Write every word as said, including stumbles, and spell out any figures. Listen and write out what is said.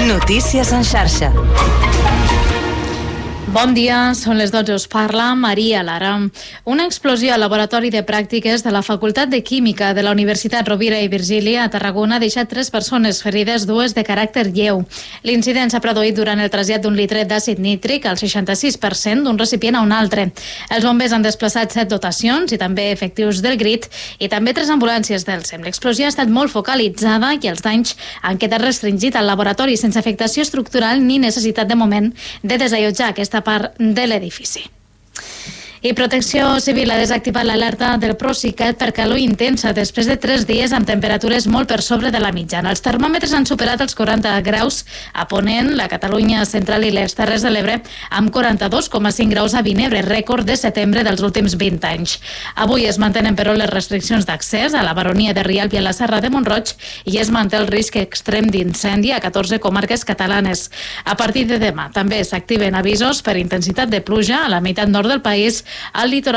Notícies en xarxa. Bon dia, són les dotze, us parla Maria Lara. Una explosió al laboratori de pràctiques de la Facultat de Química de la Universitat Rovira i Virgili a Tarragona ha deixat tres persones ferides, dues de caràcter lleu. L'incident s'ha produït durant el trasllat d'un litre d'àcid nítric al seixanta-sis per cent d'un recipient a un altre. Els bombers han desplaçat set dotacions i també efectius del GRIT i també tres ambulàncies del SEM. L'explosió ha estat molt focalitzada i els danys han quedat restringits al laboratori sense afectació estructural ni necessitat de moment de desallotjar aquesta part de l'edifici. I Protecció Civil ha desactivat l'alerta del Procicat per calor intensa després de tres dies amb temperatures molt per sobre de la mitjana. Els termòmetres han superat els quaranta graus a Ponent, la Catalunya central i les Terres de l'Ebre, amb quaranta-dos coma cinc graus a Vinebre, rècord de setembre dels últims vint anys. Avui es mantenen, però, les restriccions d'accés a la Baronia de Rialp i a la Serra de Mont-roig i es manté el risc extrem d'incendi a catorze comarques catalanes. A partir de demà també s'activen avisos per intensitat de pluja a la meitat nord del país, al litoral